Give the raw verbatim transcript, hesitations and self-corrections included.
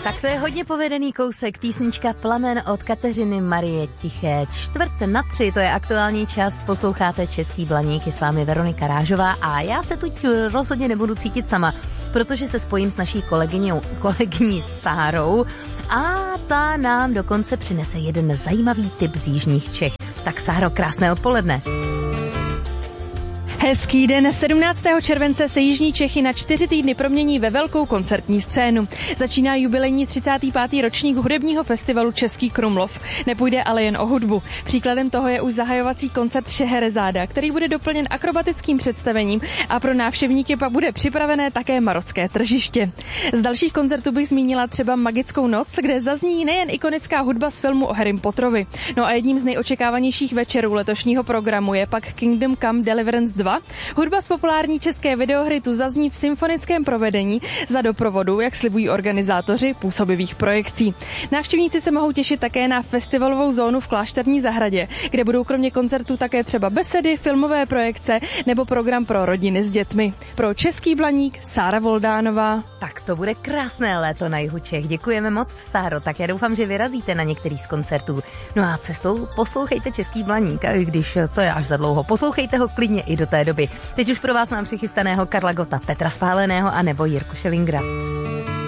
Tak to je hodně povedený kousek, písnička Plamen od Kateřiny Marie Tiché. Čtvrt na tři, to je aktuální čas, posloucháte Český Blaník, je s vámi Veronika Rážová a já se tu rozhodně nebudu cítit sama, protože se spojím s naší kolegyní, kolegyní Sárou a ta nám dokonce přinese jeden zajímavý tip z jižních Čech. Tak Sáro, krásné odpoledne. Hezký den. sedmnáctého července se jižní Čechy na čtyři týdny promění ve velkou koncertní scénu. Začíná jubilejní třicátý pátý ročník hudebního festivalu Český Krumlov. Nepůjde ale jen o hudbu. Příkladem toho je už zahajovací koncert Šeherezáda, který bude doplněn akrobatickým představením a pro návštěvníky pak bude připravené také marocké tržiště. Z dalších koncertů bych zmínila třeba Magickou noc, kde zazní nejen ikonická hudba z filmu o Harrym Potterovi. No a jedním z nejočekávanějších večerů letošního programu je pak Kingdom Come Deliverance dva. Hudba z populární české videohry tu zazní v symfonickém provedení za doprovodu, jak slibují organizátoři působivých projekcí. Návštěvníci se mohou těšit také na festivalovou zónu v Klášterní zahradě, kde budou kromě koncertů také třeba besedy, filmové projekce nebo program pro rodiny s dětmi. Pro Český Blaník Sára Voldánová. Tak to bude krásné léto na jihu Čech. Děkujeme moc, Sáro. Tak já doufám, že vyrazíte na některý z koncertů. No a cestou poslouchejte Český Blaník, a když to je až za dlouho, poslouchejte ho klidně i do té doby. Teď už pro vás mám přichystaného Karla Gota, Petra Spáleného a nebo Jirku Šelingra.